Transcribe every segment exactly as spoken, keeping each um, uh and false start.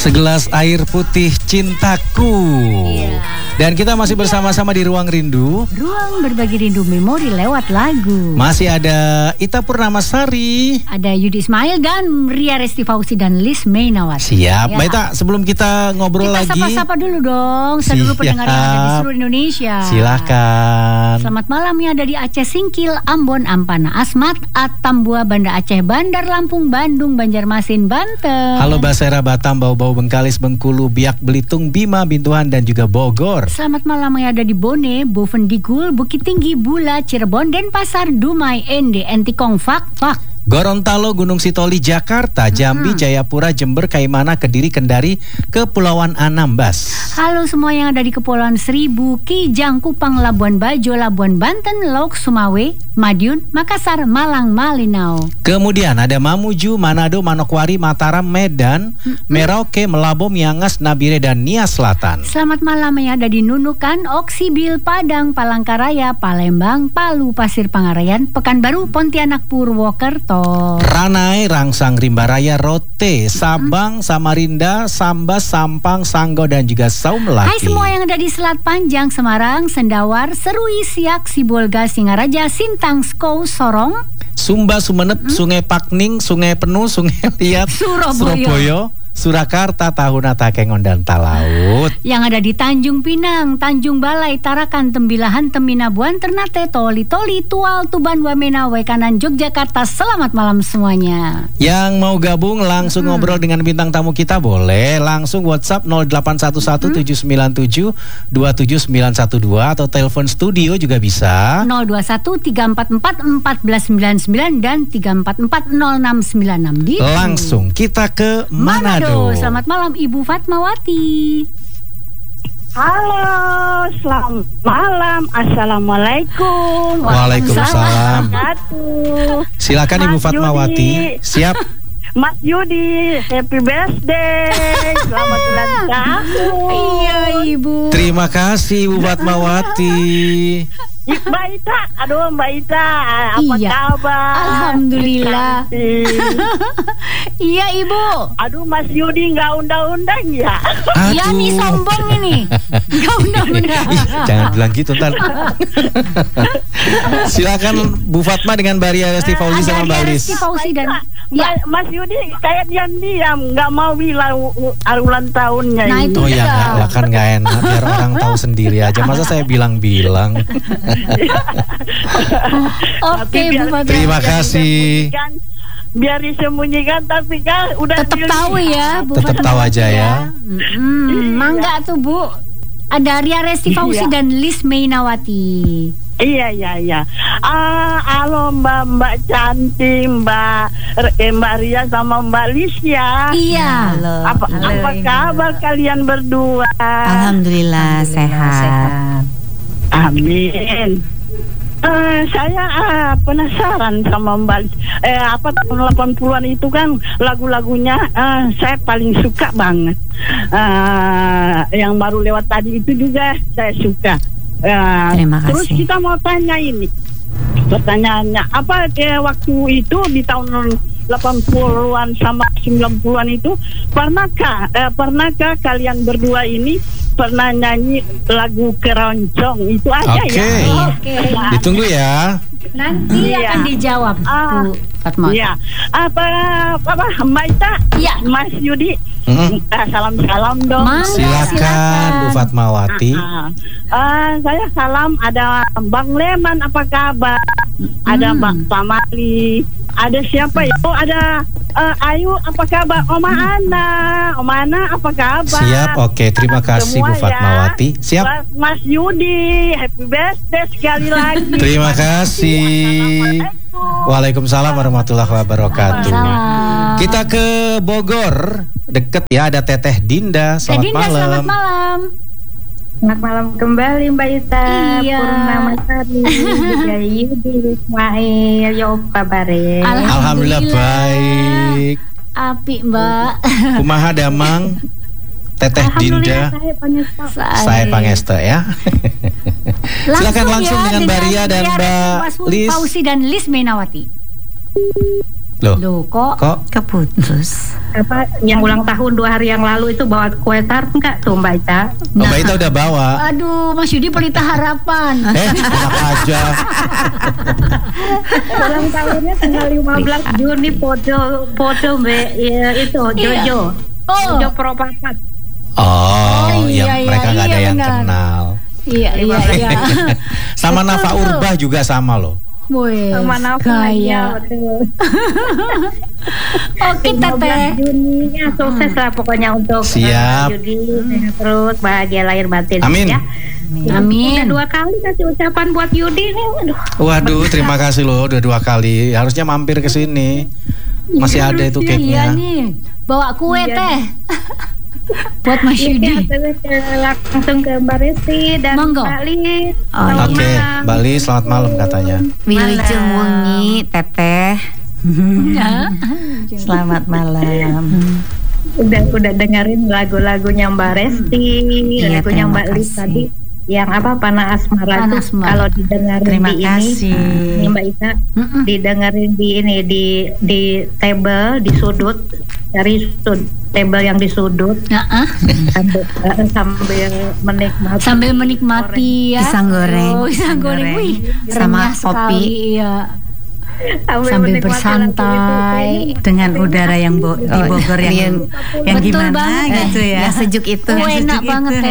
Segelas air putih cintaku. Iya. Dan kita masih bersama-sama di Ruang Rindu. Ruang berbagi rindu memori lewat lagu. Masih ada Ita Purnamasari, ada Yudi Ismail dan Ria Resti Fauzi dan Lis Mainawati. Siap, ya. Mbak Ita, sebelum kita ngobrol kita lagi, kita sapa-sapa dulu dong seluruh pendengar yang ada di seluruh Indonesia. Silakan. Selamat malam yang ada di Aceh Singkil, Ambon, Ampana, Asmat, Atambua, Banda Aceh, Bandar Lampung, Bandung, Banjarmasin, Banten. Halo Basera, Batam, Bau-Bau, Bengkalis, Bengkulu, Biak, Belitung, Bima, Bintuhan dan juga Bogor. Selamat malam yang ada di Bone, Bovendigul, Bukit Tinggi, Bula, Cirebon, Denpasar, Dumai, Ende, Entikong, Fak, Fak. Gorontalo, Gunung Sitoli, Jakarta, Jambi, hmm. Jayapura, Jember, Kaimana, Kediri, Kendari, Kepulauan Anambas. Halo semua yang ada di Kepulauan Seribu, Kijang, Kupang, Labuan Bajo, Labuan Banten, Lauk, Sumawe, Madiun, Makassar, Malang, Malinau. Kemudian ada Mamuju, Manado, Manokwari, Mataram, Medan, hmm. Merauke, Melabo, Miangas, Nabire, dan Nia Selatan. Selamat malam yang ada di Nunukan, Oksibil, Padang, Palangkaraya, Palembang, Palu, Pasir Pangarayan, Pekanbaru, Pontianak, Purwokerto. Ranai, Rangsang, Rimbaraya, Rote, Sabang, Samarinda, Sambas, Sampang, Sanggo, dan juga Saumlaki. Hai semua yang ada di Selat Panjang, Semarang, Sendawar, Serui, Siak, Sibolga, Singaraja, Sintang, Skou, Sorong, Sumba, Sumenep, hmm? Sungai Pakning, Sungai Penuh, Sungai Liat, Surabaya, Surabaya, Surakarta, Tahuna, Takengon, dan Talaut. Yang ada di Tanjung Pinang, Tanjung Balai, Tarakan, Tembilahan, Teminabuan, Ternate, Toli, Toli, Tual, Tuban, Wamena, Wekanan, Yogyakarta. Selamat malam semuanya. Yang mau gabung langsung hmm. ngobrol dengan bintang tamu kita boleh langsung WhatsApp nol delapan satu satu tujuh sembilan tujuh dua tujuh sembilan satu dua atau telepon studio juga bisa nol dua satu tiga empat empat empat sembilan sembilan dan tiga empat empat nol enam sembilan enam. Di langsung kita ke Manado. Selamat malam Ibu Fatmawati. Halo, selamat malam. Assalamualaikum. Waalaikumsalam. Silakan Ibu Fatmawati. Yudi. Siap. Mas Yudi, happy birthday. Selamat ulang tahun. Iya Ibu. Terima kasih Ibu Fatmawati. Mbak Ita, aduh Mbak Ita, apa iya. kabar? Alhamdulillah. Iya Ibu. Aduh Mas Yudi nggak undang-undang ya? Iya nih sombong ini. Nggak undang-undang. Jangan bilang gitu ntar. Silakan Bu Fatma dengan Mbak Ria Resti Fauzi sama Mbak Lis. dan ya. Mas Yudi kayak diam-diam nggak mau bilang ulang tahunnya. Nah, ini. itu oh ya nggak kan nggak enak biar orang tahu sendiri aja. Masa saya bilang-bilang. Oke Bu Fatma. Terima kasih. Biar disembunyikan tapi kan udah tetap tahu ya Bu tetap tahu aja ya. Hmm, iya. Mangga tuh Bu. Ada Ria Resti Fauzi iya. dan Lis Mainawati. Iya iya iya. Ah, halo Mbak Mbak cantik Mbak eh, Mbak Ria sama Mbak Lis ya. Iya. Halo. Apa halo, apa kabar halo. Kalian berdua? Alhamdulillah, Alhamdulillah sehat. sehat. Amin. Uh, saya uh, penasaran sama Mbak Lis. Eh, apa tahun delapan puluhan itu kan lagu-lagunya uh, saya paling suka banget. Uh, yang baru lewat tadi itu juga saya suka. Uh, Terima kasih. Terus kita mau tanya ini. Pertanyaannya, apa eh, waktu itu di tahun delapan puluhan sama sembilan puluhan itu pernahkah eh, pernahkah kalian berdua ini pernah nyanyi lagu keroncong itu aja okay. ya? Oke. Okay. Ditunggu ya. Nanti iya. akan dijawab ah, Bu Fatma. Iya. Apa apa Mbak Ita? Iya. Mas Yudi. Mm-hmm. Uh, salam-salam dong. Mangga, silakan, silakan Bu Fatmawati. Uh, uh. Uh, saya salam ada Bang Leman apa kabar? Hmm. Ada Bang Pamali. Ada siapa ya? Oh ada uh, Ayu apa kabar? Oma Ana. Oma Ana apa kabar? Siap, oke. Okay. Terima kasih Bu Fatmawati. Ya. Siap. Mas, Mas Yudi, happy birthday sekali lagi. Terima kasih. Waalaikumsalam warahmatullahi wabarakatuh. Kita ke Bogor, deket ya, ada Teteh Dinda. Selamat Dinda, malam. Selamat malam. Selamat malam kembali Mbak Ita. Iya. Purnamasari, Yudi Ismail, ya apa kabar? Alhamdulillah. Alhamdulillah baik. Api Mbak. Kumaha damang Teteh Dinda. Saya Pangesta. Saya Pangesta ya. Langsung silakan langsung ya, dengan Mbak Ria dan Mbak Lis Fauzi dan Lis Mainawati. Loh, Loh kok kok Keputus. Apa yang ulang tahun dua hari yang lalu itu bawa kue tart enggak tuh Mbak Ita? oh, Mbak Ita udah bawa? Aduh, Mas Yudi pelita harapan. Eh, enak aja. Ulang tahunnya tanggal lima belas Juni foto foto Mbak ya, itu Jojo. Oh. Jojo Propapat. Oh, Oh, iya, ya mereka iya, nggak ada iya, yang benar. kenal. Iya, iya, iya. Sama Nafa Betul. Urbah juga sama loh. Wes, Sama Nafa ya, gaya. betul. Oke, lima belas Teteh. Juni ya sukses lah pokoknya untuk Siap. uh, Yudi sehat terus bahagia lahir batin Amin. ya. Amin. Udah dua kali kasih ucapan buat Yudi nih. Aduh. Waduh, terima kasih loh udah dua kali. Harusnya mampir ke sini. Masih ada itu Iya cake-nya. nih, bawa kue Iya. teh. Buat Mas Ya, Yudi. terus ke- langsung ke Mbak Resti dan Monggo. Mbak Lis. Oh, Selamat Oke, malam. Mbak Lis, selamat malam katanya. Wilujeng wengi Teteh. Ya. Selamat malam. Udah udah dengerin lagu-lagunya Mbak Resti, Iya, lagunya terima Mbak Lis kasih. tadi. Yang apa Panah Asmara Panah tuh Asmara. kalau didengerin Terima di kasih. ini, ini Mbak Ita, Mm-mm. didengerin di ini di di table di sudut, cari sud, table yang di sudut Nah, ah. sambil, eh, sambil menikmati Sambil menikmati ya. Pisang goreng. Oh, pisang goreng. Wih, Sama renyah kopi. sekali, iya. sambil, Sambil menikmati bersantai. lagu itu. Dengan udara yang bo- di Bogor yang iya. yang Betul gimana banget. gitu ya. Yang sejuk itu. Oh, enak banget teh.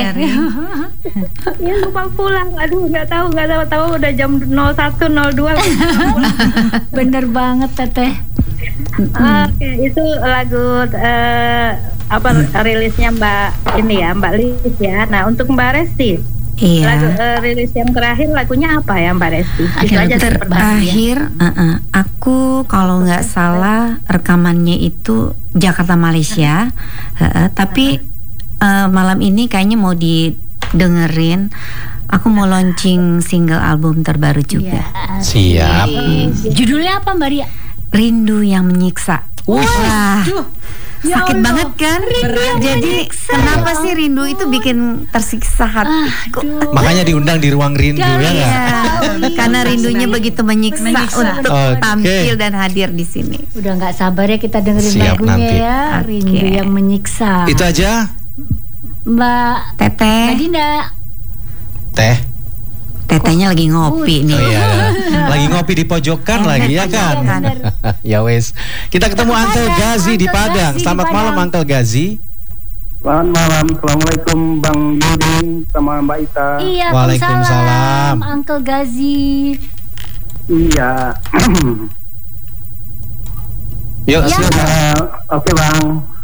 Ya lupa pulang, aduh nggak tahu nggak tahu tahu udah jam nol satu nol dua. Bener banget Teteh. Oke, itu lagu eh, apa rilisnya Mbak ini ya Mbak Lis ya. Nah untuk Mbak Resti, lagu Iya. eh, rilis yang terakhir lagunya apa ya Mbak Resti? Itu Akhir aja seperti Terakhir, uh-uh, aku kalau nggak salah rekamannya itu Jakarta Malaysia, uh-uh, tapi uh, malam ini kayaknya mau didengerin. Aku mau launching single album terbaru juga, Siap. Judulnya apa Mbak Ria? Rindu yang Menyiksa. Wah, Ya sakit Allah. banget kan? Jadi kenapa sih rindu itu bikin tersiksa hatiku? Makanya diundang di ruang rindu ya nggak? Iya, karena rindunya begitu menyiksa, Menyiksa. untuk Oke. tampil dan hadir di sini. Udah nggak sabar ya kita dengerin Siap lagunya nanti. ya. Oke. Rindu yang menyiksa. Itu aja, Mbak Teteh, Mbak Dinda. Teh. tetehnya lagi ngopi Oh nih. iya, lagi ngopi di pojokan lagi ya kan? Iya, bener. Ya wes, kita ketemu Uncle Padang, Gazi di Uncle Padang. Gazi di Selamat malam Padang. Uncle Gazi. Selamat malam, Assalamualaikum Bang Yudi sama Mbak Ita. Iya, Waalaikumsalam. Waalaikumsalam, Uncle Gazi. Iya. Yuk, Ya. silakan. Eh, Oke Bang.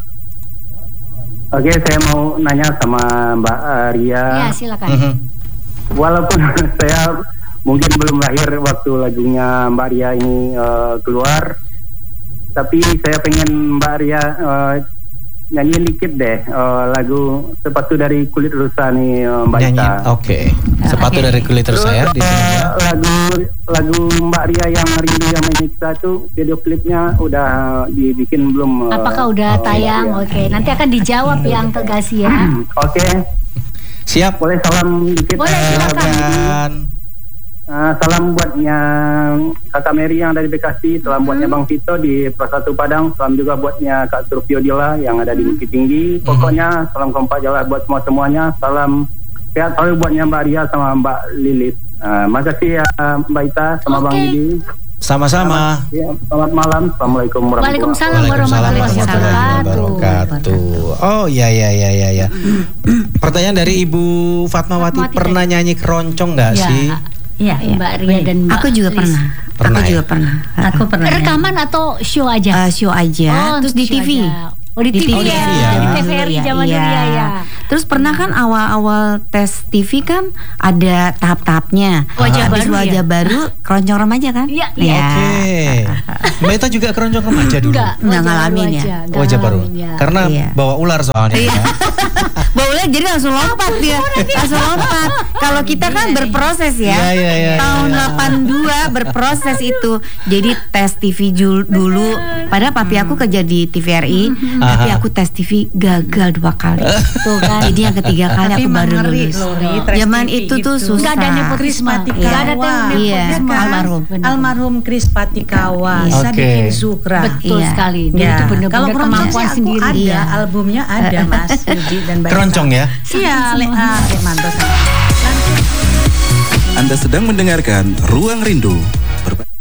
Oke, saya mau nanya sama Mbak eh, Ria. Ya, silakan. Mhm. Walaupun saya mungkin belum lahir waktu lagunya Mbak Ria ini eh, keluar, tapi saya pengen Mbak Ria eh, nyanyiin dikit deh eh, lagu Sepatu dari Kulit Rusa nih eh, Mbak Nyanyi. Ita. Oke. Sepatu Oke. dari kulit terus saya di sini eh, ya. lagu lagu Mbak Ria yang Rindu yang Menyiksa tuh video klipnya udah dibikin belum? eh? Apakah udah Oh, tayang? iya. Oke, nanti akan dijawab ya Uncle Gazi ya. Oke, Siap. boleh salam dikit. Boleh, Eh, silakan. Dan eh, salam buatnya Kakak Mary yang dari Bekasi, salam buatnya Bang Vito di Pro satu Padang, salam juga buatnya Kak Surfio Dila yang ada di Bukit Tinggi. Pokoknya salam kompak jalan buat semua semuanya. Salam sehat selalu buatnya Mbak Ria sama Mbak Lilis. Uh, makasih ya Mbak Ita sama Bang Oke. Yudi. sama-sama. Ya, selamat malam. Assalamualaikum warahmatullahi Waalaikumsalam Waalaikumsalam warahmatullahi warahmatullahi wabarakatuh. wabarakatuh. Oh ya ya ya ya ya. Pertanyaan dari Ibu Fatmawati, Fatmawati pernah nyanyi keroncong nggak Ya, sih? Iya, iya. Mbak Ria dan Mbak Aku juga Lis. pernah. Pernah Aku ya? juga pernah. Aku pernah. Rekaman atau show aja? Eh, show aja. Oh, Terus di show T V. aja. Oh, di T V, Oh, di ya. T V ya. Di T V R I zaman dulu ya, ya. Terus pernah kan awal-awal tes T V kan ada tahap-tahapnya. Wajah Habis baru wajah ya? baru keroncong remaja kan? Iya, Iya. Oke. Mbak Ita juga keroncong remaja dulu. Enggak, Nggak wajah ngalamin baru ya? aja, nggak Wajah baru. ngalamin, ya. Karena Iya. bawa ular soalnya. ya. boleh jadi langsung lompat dia, langsung lompat. Kalau kita kan berproses ya, Iya, iya, iya, tahun iya. delapan dua berproses itu. Jadi tes T V jul- dulu, padahal papi aku kerja di T V R I, tapi Aha. aku tes T V gagal dua kali. Tuh kan. Jadi yang ketiga kali Tapi aku baru mengeri lulus. loh, Ri, tes Zaman T V itu tuh gitu. susah. Nggak ada nepotisme. Krispatikawa. Nggak ada nepotisme. Iya, Ya kan? almarhum. Almarhum Krispatikawa, Iya. Sadikin Oke. Zuhra. Betul Iya. sekali. Dia Ya, itu kalau benar-benar keroncong kemampuan sih aku sendiri. ada, Iya. albumnya ada Mas Yudi dan Mbak Keroncong Eka. ya? Iya, Le, ah, Lek Manto sama. Anda sedang mendengarkan Ruang Rindu